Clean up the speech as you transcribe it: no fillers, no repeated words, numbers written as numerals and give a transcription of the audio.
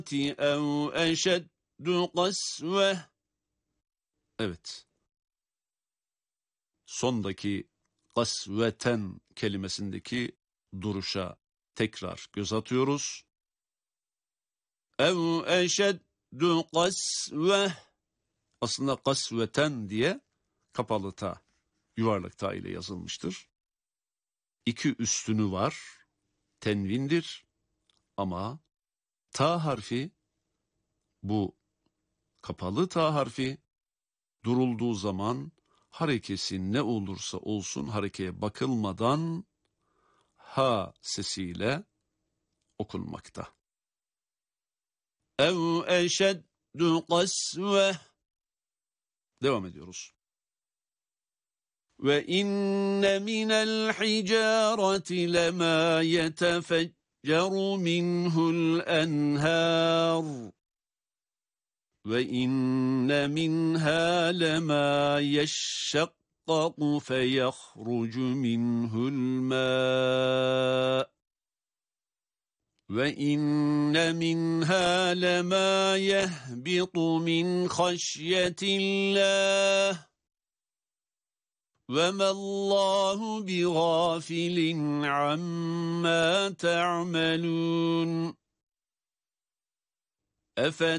أَوْ أَشَدُّ قَسْوَةً. Evet. Sondaki kasveten kelimesindeki duruşa tekrar göz atıyoruz. اَوْ اَشَدُّ قَسْوَةً. Aslında kasveten diye kapalı ta, yuvarlak ta ile yazılmıştır. İki üstünü var, tenvindir ama ta harfi, bu kapalı ta harfi durulduğu zaman harekesi ne olursa olsun harekeye bakılmadan ha sesiyle okunmakta. اَوْ اَشَدُّ قَسْوَةً. Devam ediyoruz. وَإِنَّ مِنَ الْحِجَارَةِ لَمَا يَتَفَجَّرُ مِنْهُ الْأَنْهَارُ وَإِنَّ مِنْهَا لَمَا يَشَّقَّقُ فَيَخْرُجُ مِنْهُ الْمَاءُ وَإِنَّ مِنْهَا لَمَا يَهْبِطُ مِنْ خَشْيَةِ اللَّهِ وَمَا اللّٰهُ بِغَافِلٍ عَمَّا تَعْمَلُونَ.